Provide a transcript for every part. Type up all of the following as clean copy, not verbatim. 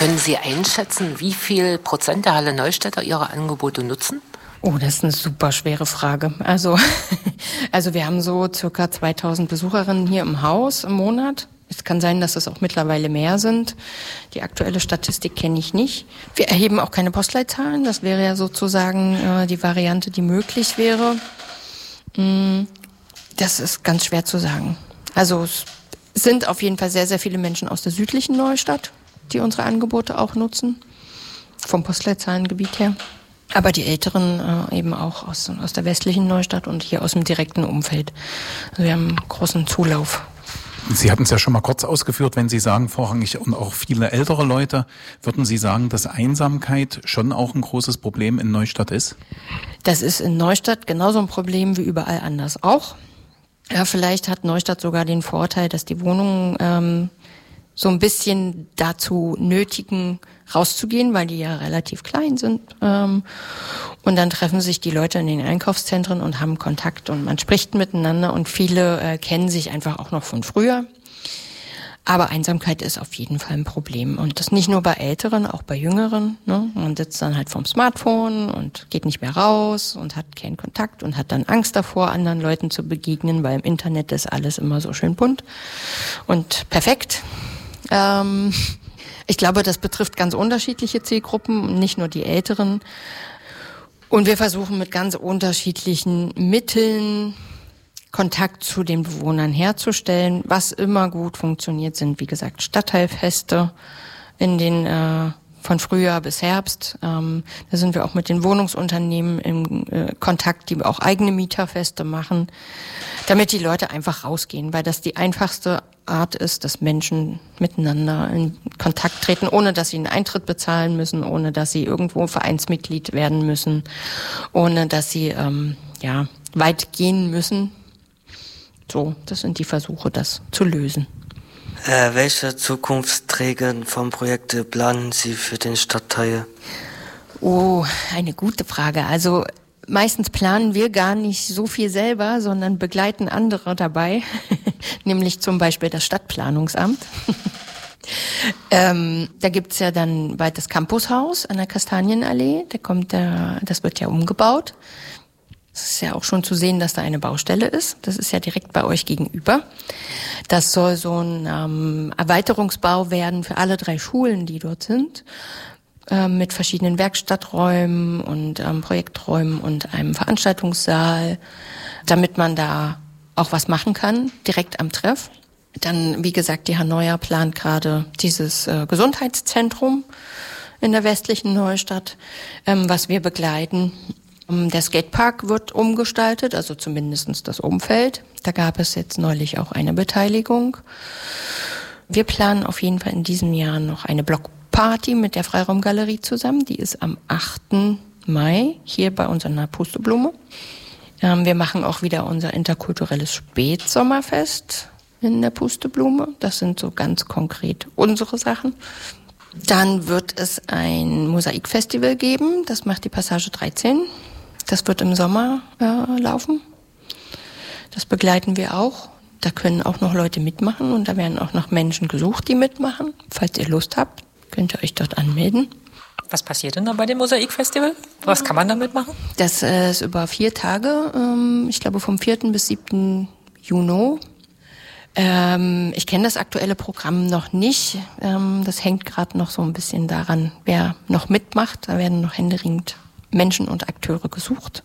Können Sie einschätzen, wie viel Prozent der Halle Neustädter Ihre Angebote nutzen? Oh, das ist eine super schwere Frage. Also wir haben so circa 2000 Besucherinnen hier im Haus im Monat. Es kann sein, dass es auch mittlerweile mehr sind. Die aktuelle Statistik kenne ich nicht. Wir erheben auch keine Postleitzahlen. Das wäre ja sozusagen die Variante, die möglich wäre. Das ist ganz schwer zu sagen. Also es sind auf jeden Fall sehr, sehr viele Menschen aus der südlichen Neustadt, die unsere Angebote auch nutzen, vom Postleitzahlengebiet her. Aber die Älteren eben auch aus der westlichen Neustadt und hier aus dem direkten Umfeld. Also wir haben einen großen Zulauf. Sie hatten es ja schon mal kurz ausgeführt, wenn Sie sagen vorrangig und auch viele ältere Leute, würden Sie sagen, dass Einsamkeit schon auch ein großes Problem in Neustadt ist? Das ist in Neustadt genauso ein Problem wie überall anders auch. Ja, vielleicht hat Neustadt sogar den Vorteil, dass die Wohnungen so ein bisschen dazu nötigen, rauszugehen, weil die ja relativ klein sind. Und dann treffen sich die Leute in den Einkaufszentren und haben Kontakt und man spricht miteinander und viele kennen sich einfach auch noch von früher. Aber Einsamkeit ist auf jeden Fall ein Problem. Und das nicht nur bei Älteren, auch bei Jüngeren. Ne? Man sitzt dann halt vorm Smartphone und geht nicht mehr raus und hat keinen Kontakt und hat dann Angst davor, anderen Leuten zu begegnen, weil im Internet ist alles immer so schön bunt und perfekt. Ich glaube, das betrifft ganz unterschiedliche Zielgruppen, nicht nur die Älteren. Und wir versuchen mit ganz unterschiedlichen Mitteln Kontakt zu den Bewohnern herzustellen. Was immer gut funktioniert, sind, wie gesagt, Stadtteilfeste in den von Frühjahr bis Herbst. Da sind wir auch mit den Wohnungsunternehmen im Kontakt, die auch eigene Mieterfeste machen, damit die Leute einfach rausgehen, weil das die einfachste Art ist, dass Menschen miteinander in Kontakt treten, ohne dass sie einen Eintritt bezahlen müssen, ohne dass sie irgendwo Vereinsmitglied werden müssen, ohne dass sie weit gehen müssen. So, das sind die Versuche, das zu lösen. Welche Zukunftsträger vom Projekt planen Sie für den Stadtteil? Oh, eine gute Frage. Also meistens planen wir gar nicht so viel selber, sondern begleiten andere dabei, nämlich zum Beispiel das Stadtplanungsamt. Da gibt's ja dann bald das Campushaus an der Kastanienallee. Das wird ja umgebaut. Es ist ja auch schon zu sehen, dass da eine Baustelle ist. Das ist ja direkt bei euch gegenüber. Das soll so ein Erweiterungsbau werden für alle 3 Schulen, die dort sind, mit verschiedenen Werkstatträumen und Projekträumen und einem Veranstaltungssaal, damit man da auch was machen kann, direkt am Treff. Dann, wie gesagt, die Hanoia plant gerade dieses Gesundheitszentrum in der westlichen Neustadt, was wir begleiten. Der Skatepark wird umgestaltet, also zumindest das Umfeld. Da gab es jetzt neulich auch eine Beteiligung. Wir planen auf jeden Fall in diesem Jahr noch eine Blockparty mit der Freiraumgalerie zusammen. Die ist am 8. Mai hier bei uns an der Pusteblume. Wir machen auch wieder unser interkulturelles Spätsommerfest in der Pusteblume. Das sind so ganz konkret unsere Sachen. Dann wird es ein Mosaikfestival geben. Das macht die Passage 13. Das wird im Sommer laufen. Das begleiten wir auch. Da können auch noch Leute mitmachen und da werden auch noch Menschen gesucht, die mitmachen. Falls ihr Lust habt, könnt ihr euch dort anmelden. Was passiert denn da bei dem Mosaikfestival? Was kann man damit machen? Das ist über 4 Tage, ich glaube vom 4. bis 7. Juni. Ich kenne das aktuelle Programm noch nicht. Das hängt gerade noch so ein bisschen daran, wer noch mitmacht. Da werden noch händeringend Menschen und Akteure gesucht.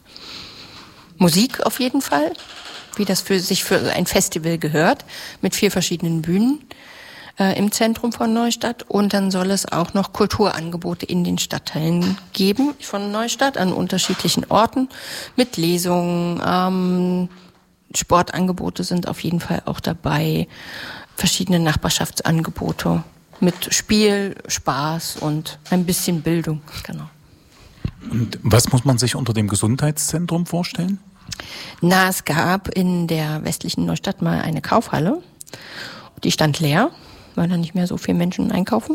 Musik auf jeden Fall, wie das für ein Festival gehört, mit 4 verschiedenen Bühnen im Zentrum von Neustadt. Und dann soll es auch noch Kulturangebote in den Stadtteilen geben von Neustadt an unterschiedlichen Orten mit Lesungen. Sportangebote sind auf jeden Fall auch dabei, verschiedene Nachbarschaftsangebote mit Spiel, Spaß und ein bisschen Bildung. Genau. Und was muss man sich unter dem Gesundheitszentrum vorstellen? Es gab in der westlichen Neustadt mal eine Kaufhalle. Die stand leer, weil da nicht mehr so viele Menschen einkaufen.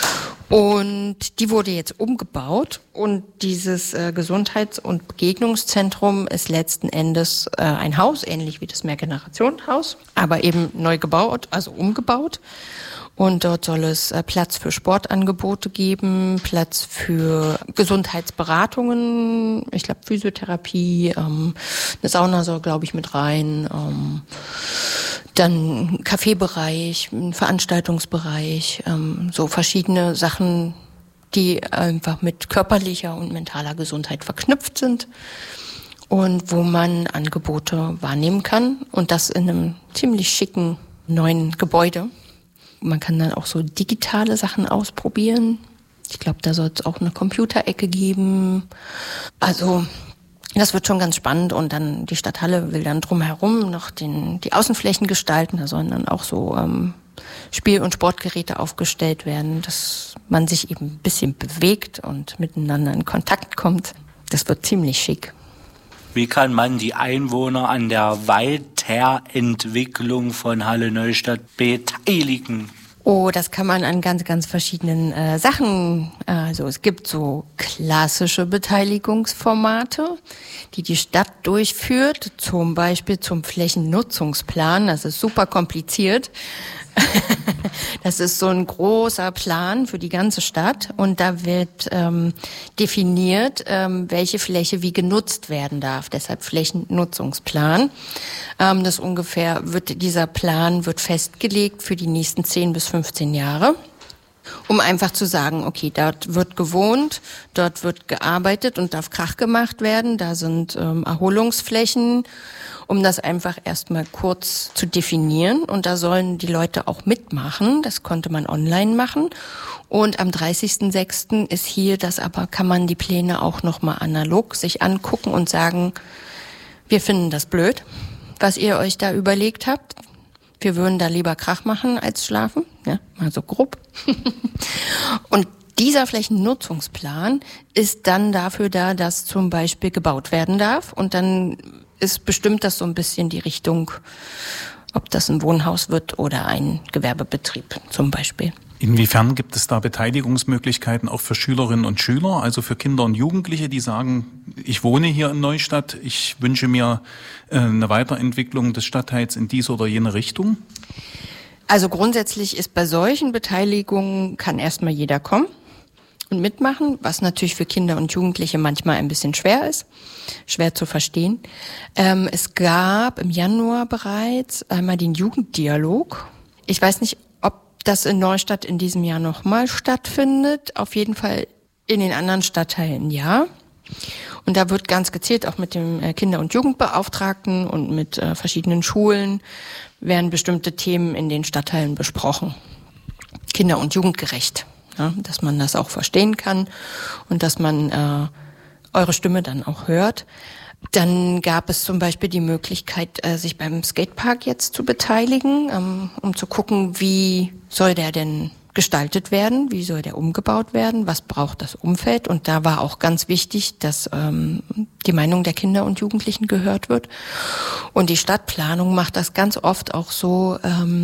Und die wurde jetzt umgebaut und dieses Gesundheits- und Begegnungszentrum ist letzten Endes ein Haus, ähnlich wie das Mehrgenerationenhaus, aber eben neu gebaut, also umgebaut. Und dort soll es Platz für Sportangebote geben, Platz für Gesundheitsberatungen, ich glaube Physiotherapie, eine Sauna soll, glaube ich, mit rein, dann Kaffeebereich, Veranstaltungsbereich, so verschiedene Sachen, die einfach mit körperlicher und mentaler Gesundheit verknüpft sind und wo man Angebote wahrnehmen kann und das in einem ziemlich schicken neuen Gebäude. Man kann dann auch so digitale Sachen ausprobieren. Ich glaube, da soll es auch eine Computerecke geben. Also das wird schon ganz spannend und dann die Stadthalle will dann drumherum noch die Außenflächen gestalten. Da sollen dann auch so Spiel- und Sportgeräte aufgestellt werden, dass man sich eben ein bisschen bewegt und miteinander in Kontakt kommt. Das wird ziemlich schick. Wie kann man die Einwohner an der Weiterentwicklung von Halle Neustadt beteiligen? Oh, das kann man an ganz, ganz verschiedenen Sachen. Also es gibt so klassische Beteiligungsformate, die die Stadt durchführt, zum Beispiel zum Flächennutzungsplan. Das ist super kompliziert. Das ist so ein großer Plan für die ganze Stadt und da wird definiert, welche Fläche wie genutzt werden darf. Deshalb Flächennutzungsplan. Dieser Plan wird festgelegt für die nächsten 10 bis 15 Jahre. Um einfach zu sagen, okay, dort wird gewohnt, dort wird gearbeitet und darf Krach gemacht werden, da sind Erholungsflächen, um das einfach erstmal kurz zu definieren. Und da sollen die Leute auch mitmachen, das konnte man online machen. Und am 30.06. ist hier das aber, kann man die Pläne auch nochmal analog sich angucken und sagen, wir finden das blöd, was ihr euch da überlegt habt. Wir würden da lieber Krach machen als schlafen, ja, mal so grob. Und dieser Flächennutzungsplan ist dann dafür da, dass zum Beispiel gebaut werden darf. Und dann bestimmt das so ein bisschen die Richtung, ob das ein Wohnhaus wird oder ein Gewerbebetrieb zum Beispiel. Inwiefern gibt es da Beteiligungsmöglichkeiten auch für Schülerinnen und Schüler, also für Kinder und Jugendliche, die sagen, ich wohne hier in Neustadt, ich wünsche mir eine Weiterentwicklung des Stadtteils in diese oder jene Richtung? Also grundsätzlich ist bei solchen Beteiligungen kann erstmal jeder kommen und mitmachen, was natürlich für Kinder und Jugendliche manchmal ein bisschen schwer ist, schwer zu verstehen. Es gab im Januar bereits einmal den Jugenddialog. Ich weiß nicht, ob das in Neustadt in diesem Jahr nochmal stattfindet. Auf jeden Fall in den anderen Stadtteilen ja. Und da wird ganz gezielt auch mit dem Kinder- und Jugendbeauftragten und mit verschiedenen Schulen werden bestimmte Themen in den Stadtteilen besprochen. Kinder- und jugendgerecht. Ja, dass man das auch verstehen kann und dass man eure Stimme dann auch hört. Dann gab es zum Beispiel die Möglichkeit, sich beim Skatepark jetzt zu beteiligen, um zu gucken, wie soll der denn gestaltet werden, wie soll der umgebaut werden, was braucht das Umfeld. Und da war auch ganz wichtig, dass die Meinung der Kinder und Jugendlichen gehört wird. Und die Stadtplanung macht das ganz oft auch so,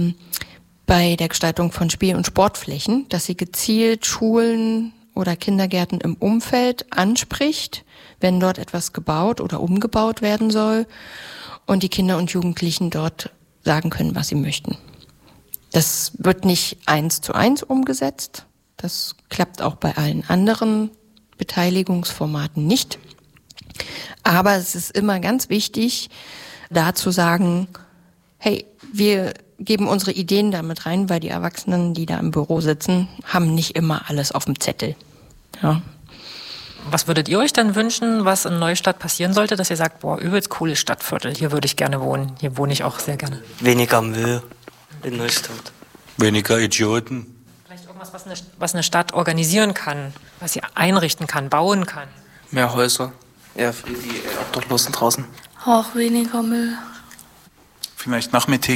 bei der Gestaltung von Spiel- und Sportflächen, dass sie gezielt Schulen oder Kindergärten im Umfeld anspricht, wenn dort etwas gebaut oder umgebaut werden soll und die Kinder und Jugendlichen dort sagen können, was sie möchten. Das wird nicht 1:1 umgesetzt. Das klappt auch bei allen anderen Beteiligungsformaten nicht. Aber es ist immer ganz wichtig, da zu sagen, hey, wir geben unsere Ideen damit rein, weil die Erwachsenen, die da im Büro sitzen, haben nicht immer alles auf dem Zettel. Ja. Was würdet ihr euch dann wünschen, was in Neustadt passieren sollte, dass ihr sagt, boah, übelst cooles Stadtviertel, hier würde ich gerne wohnen, hier wohne ich auch sehr gerne? Weniger Müll in Neustadt. Weniger Idioten. Vielleicht irgendwas, was eine Stadt organisieren kann, was sie einrichten kann, bauen kann. Mehr Häuser, ja, für die Obdachlosen draußen. Auch weniger Müll. Vielleicht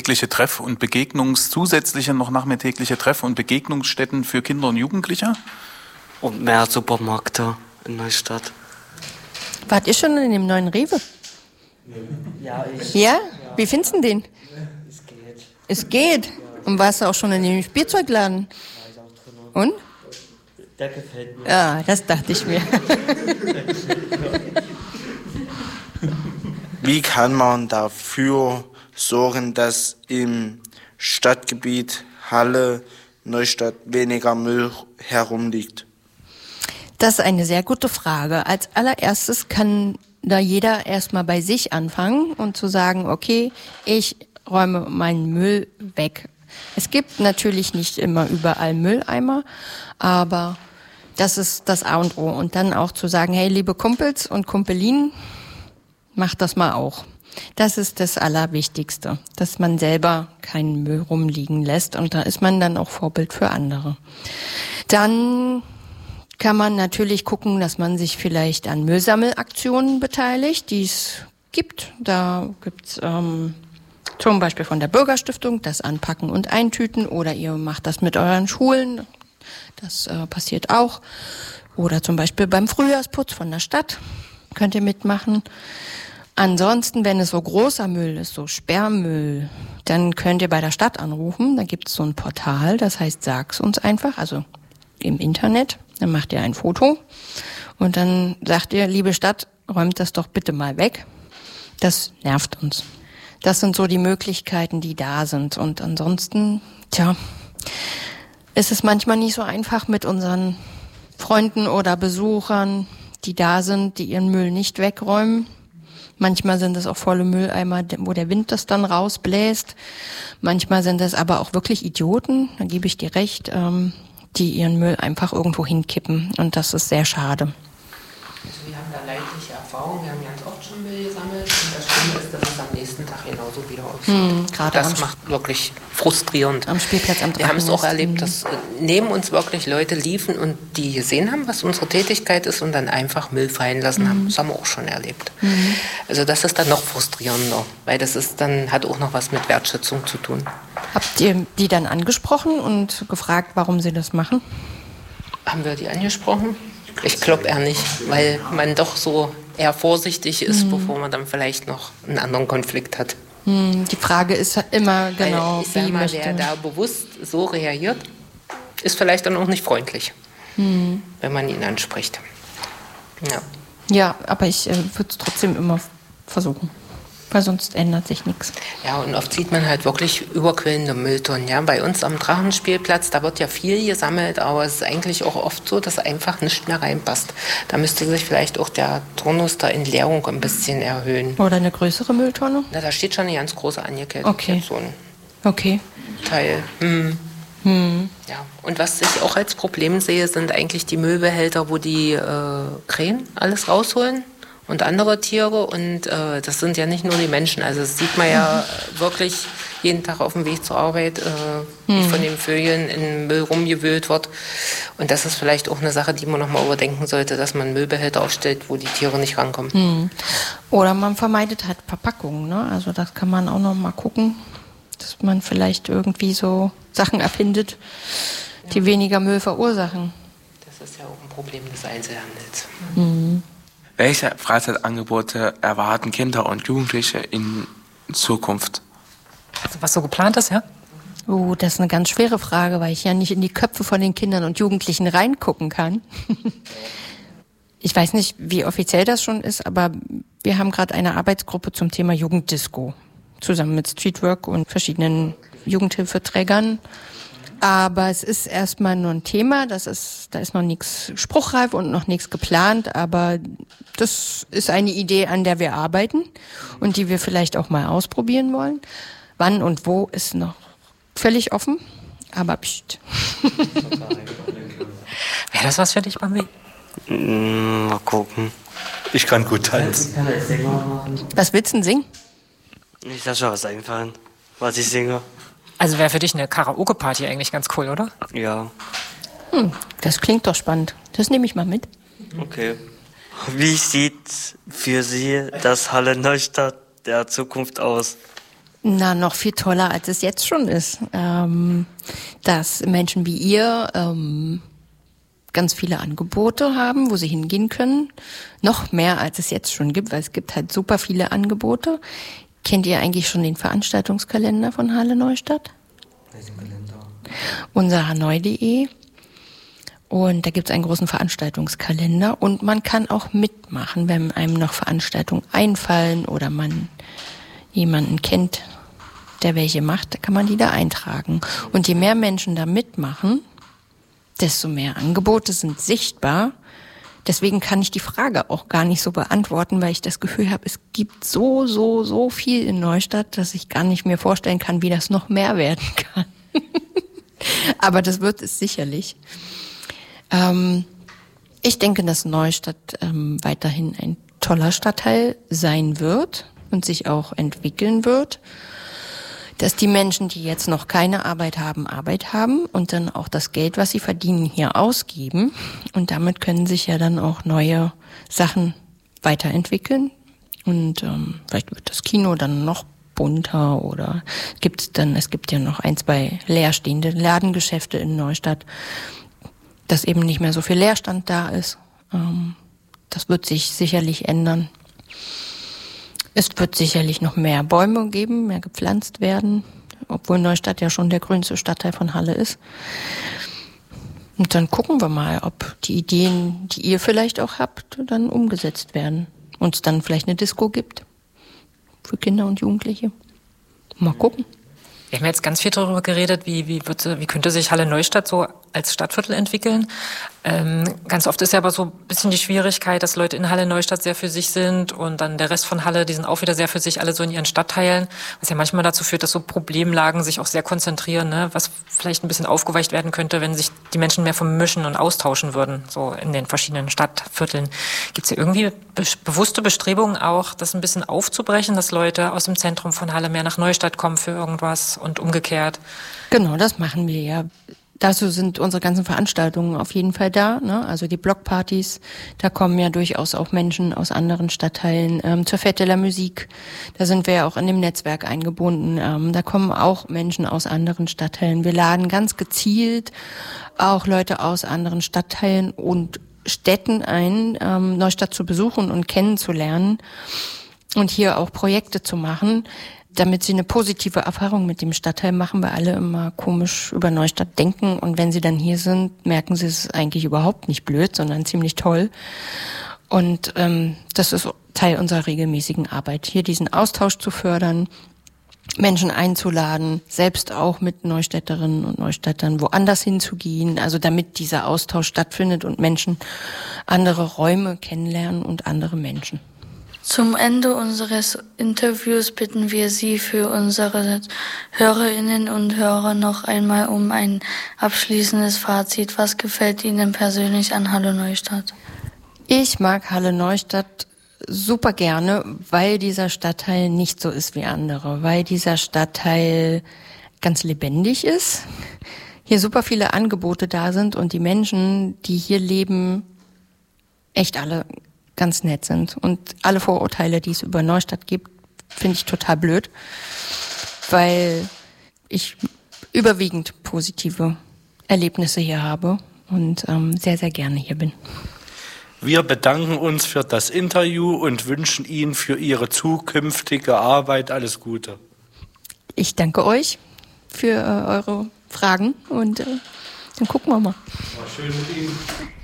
zusätzliche noch nachmittägliche Treff- und Begegnungsstätten für Kinder und Jugendliche? Und mehr Supermärkte in Neustadt. Wart ihr schon in dem neuen Rewe? Ja, ich. Ja? Wie findest du den? Es geht. Es geht. Und warst du auch schon in dem Spielzeugladen? Und? Der gefällt mir. Ja, das dachte ich mir. Wie kann man dafür sorgen, dass im Stadtgebiet Halle Neustadt weniger Müll herumliegt? Das ist eine sehr gute Frage. Als allererstes kann da jeder erstmal bei sich anfangen und zu sagen, okay, ich räume meinen Müll weg. Es gibt natürlich nicht immer überall Mülleimer, aber das ist das A und O. Und dann auch zu sagen, hey, liebe Kumpels und Kumpelinen, macht das mal auch. Das ist das Allerwichtigste, dass man selber keinen Müll rumliegen lässt und da ist man dann auch Vorbild für andere. Dann kann man natürlich gucken, dass man sich vielleicht an Müllsammelaktionen beteiligt, die es gibt. Da gibt's zum Beispiel von der Bürgerstiftung das Anpacken und Eintüten oder ihr macht das mit euren Schulen. Das passiert auch. Oder zum Beispiel beim Frühjahrsputz von der Stadt könnt ihr mitmachen. Ansonsten, wenn es so großer Müll ist, so Sperrmüll, dann könnt ihr bei der Stadt anrufen. Da gibt es so ein Portal, das heißt Sag's uns einfach, also im Internet. Dann macht ihr ein Foto und dann sagt ihr, liebe Stadt, räumt das doch bitte mal weg. Das nervt uns. Das sind so die Möglichkeiten, die da sind. Und ansonsten, ist es manchmal nicht so einfach mit unseren Freunden oder Besuchern, die da sind, die ihren Müll nicht wegräumen. Manchmal sind es auch volle Mülleimer, wo der Wind das dann rausbläst. Manchmal sind es aber auch wirklich Idioten, da gebe ich dir recht, die ihren Müll einfach irgendwo hinkippen. Und das ist sehr schade. Also wir haben da leidliche Erfahrungen, wir haben ganz oft schon Müll gesammelt und das Schlimme ist, dass es am nächsten Tag genauso wieder aussieht. Das macht wirklich frustrierend. Am Spielplatz am Wir haben es auch erlebt, dass neben uns wirklich Leute liefen und die gesehen haben, was unsere Tätigkeit ist und dann einfach Müll fallen lassen haben. Das haben wir auch schon erlebt. Also das ist dann noch frustrierender, weil das ist dann hat auch noch was mit Wertschätzung zu tun. Habt ihr die dann angesprochen und gefragt, warum sie das machen? Haben wir die angesprochen? Ich glaube eher nicht, weil man doch so eher vorsichtig ist, bevor man dann vielleicht noch einen anderen Konflikt hat. Die Frage ist immer genau, ich sag mal, wer da bewusst so reagiert, ist vielleicht dann auch nicht freundlich, wenn man ihn anspricht. Ja, aber ich würde es trotzdem immer versuchen, weil sonst ändert sich nichts. Ja, und oft sieht man halt wirklich überquellende Mülltonnen. Ja, bei uns am Drachenspielplatz, da wird ja viel gesammelt, aber es ist eigentlich auch oft so, dass einfach nichts mehr reinpasst. Da müsste sich vielleicht auch der Turnus der Entleerung ein bisschen erhöhen. Oder eine größere Mülltonne? Na, da steht schon eine ganz große angekettet. Okay. So ein Okay. Teil. Ja. Und was ich auch als Problem sehe, sind eigentlich die Müllbehälter, wo die Krähen alles rausholen. Und andere Tiere und das sind ja nicht nur die Menschen. Also das sieht man ja wirklich jeden Tag auf dem Weg zur Arbeit, wie von den Vögeln in Müll rumgewühlt wird. Und das ist vielleicht auch eine Sache, die man nochmal überdenken sollte, dass man Müllbehälter aufstellt, wo die Tiere nicht rankommen. Oder man vermeidet halt Verpackungen, ne? Also das kann man auch noch mal gucken, dass man vielleicht irgendwie so Sachen erfindet, die weniger Müll verursachen. Das ist ja auch ein Problem des Einzelhandels. Welche Freizeitangebote erwarten Kinder und Jugendliche in Zukunft? Also was so geplant ist, ja? Das ist eine ganz schwere Frage, weil ich ja nicht in die Köpfe von den Kindern und Jugendlichen reingucken kann. Ich weiß nicht, wie offiziell das schon ist, aber wir haben gerade eine Arbeitsgruppe zum Thema Jugenddisco zusammen mit Streetwork und verschiedenen Jugendhilfeträgern. Aber es ist erstmal nur ein Thema, da ist noch nichts spruchreif und noch nichts geplant, aber das ist eine Idee, an der wir arbeiten und die wir vielleicht auch mal ausprobieren wollen. Wann und wo ist noch völlig offen, aber pst. Wäre das was für dich, Bambi? Mal gucken. Ich kann gut tanzen. Was willst du denn singen? Ich lasse schon was einfallen, was ich singe. Also wäre für dich eine Karaoke-Party eigentlich ganz cool, oder? Ja. Das klingt doch spannend. Das nehme ich mal mit. Okay. Wie sieht für Sie das Halle Neustadt der Zukunft aus? Na, noch viel toller, als es jetzt schon ist. Dass Menschen wie ihr ganz viele Angebote haben, wo sie hingehen können. Noch mehr, als es jetzt schon gibt, weil es gibt halt super viele Angebote. Kennt ihr eigentlich schon den Veranstaltungskalender von Halle Neustadt? Welchen Kalender? Unser hanoi.de. Und da gibt es einen großen Veranstaltungskalender. Und man kann auch mitmachen, wenn einem noch Veranstaltungen einfallen oder man jemanden kennt, der welche macht, kann man die da eintragen. Und je mehr Menschen da mitmachen, desto mehr Angebote sind sichtbar. Deswegen kann ich die Frage auch gar nicht so beantworten, weil ich das Gefühl habe, es gibt so viel in Neustadt, dass ich gar nicht mehr vorstellen kann, wie das noch mehr werden kann. Aber das wird es sicherlich. Ich denke, dass Neustadt weiterhin ein toller Stadtteil sein wird und sich auch entwickeln wird. Dass die Menschen, die jetzt noch keine Arbeit haben und dann auch das Geld, was sie verdienen, hier ausgeben. Und damit können sich ja dann auch neue Sachen weiterentwickeln. Und vielleicht wird das Kino dann noch bunter oder es gibt ja noch 1, 2 leerstehende Ladengeschäfte in Neustadt, dass eben nicht mehr so viel Leerstand da ist. Das wird sich sicherlich ändern. Es wird sicherlich noch mehr Bäume geben, mehr gepflanzt werden, obwohl Neustadt ja schon der grünste Stadtteil von Halle ist. Und dann gucken wir mal, ob die Ideen, die ihr vielleicht auch habt, dann umgesetzt werden. Und es dann vielleicht eine Disco gibt für Kinder und Jugendliche. Mal gucken. Wir haben jetzt ganz viel darüber geredet, wie könnte sich Halle Neustadt so als Stadtviertel entwickeln. Ganz oft ist ja aber so ein bisschen die Schwierigkeit, dass Leute in Halle Neustadt sehr für sich sind und dann der Rest von Halle, die sind auch wieder sehr für sich, alle so in ihren Stadtteilen, was ja manchmal dazu führt, dass so Problemlagen sich auch sehr konzentrieren, ne? Was vielleicht ein bisschen aufgeweicht werden könnte, wenn sich die Menschen mehr vermischen und austauschen würden, so in den verschiedenen Stadtvierteln. Gibt es ja irgendwie bewusste Bestrebungen auch, das ein bisschen aufzubrechen, dass Leute aus dem Zentrum von Halle mehr nach Neustadt kommen für irgendwas und umgekehrt? Genau, das machen wir ja. Dazu sind unsere ganzen Veranstaltungen auf jeden Fall da, ne? Also die Blockpartys, da kommen ja durchaus auch Menschen aus anderen Stadtteilen. Zur Fête de la Musique, da sind wir ja auch in dem Netzwerk eingebunden. Da kommen auch Menschen aus anderen Stadtteilen. Wir laden ganz gezielt auch Leute aus anderen Stadtteilen und Städten ein, Neustadt zu besuchen und kennenzulernen und hier auch Projekte zu machen, damit sie eine positive Erfahrung mit dem Stadtteil machen, weil alle immer komisch über Neustadt denken. Und wenn sie dann hier sind, merken sie, es ist eigentlich überhaupt nicht blöd, sondern ziemlich toll. Und das ist Teil unserer regelmäßigen Arbeit, hier diesen Austausch zu fördern, Menschen einzuladen, selbst auch mit Neustädterinnen und Neustädtern woanders hinzugehen, also damit dieser Austausch stattfindet und Menschen andere Räume kennenlernen und andere Menschen. Zum Ende unseres Interviews bitten wir Sie für unsere Hörerinnen und Hörer noch einmal um ein abschließendes Fazit. Was gefällt Ihnen persönlich an Halle Neustadt? Ich mag Halle Neustadt super gerne, weil dieser Stadtteil nicht so ist wie andere, weil dieser Stadtteil ganz lebendig ist, hier super viele Angebote da sind und die Menschen, die hier leben, echt alle ganz nett sind. Und alle Vorurteile, die es über Neustadt gibt, finde ich total blöd, weil ich überwiegend positive Erlebnisse hier habe und sehr, sehr gerne hier bin. Wir bedanken uns für das Interview und wünschen Ihnen für Ihre zukünftige Arbeit alles Gute. Ich danke euch für eure Fragen und dann gucken wir mal. War schön mit Ihnen.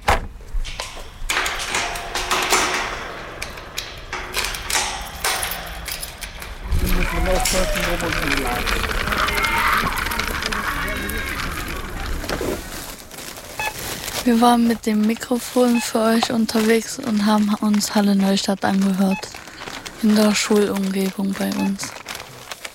Wir waren mit dem Mikrofon für euch unterwegs und haben uns Halle Neustadt angehört. In der Schulumgebung bei uns.